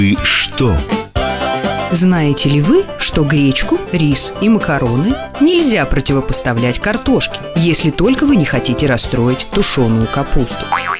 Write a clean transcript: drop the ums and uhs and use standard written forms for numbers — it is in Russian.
И что? Знаете ли вы, что гречку, рис и макароны нельзя противопоставлять картошке, если только вы не хотите расстроить тушеную капусту?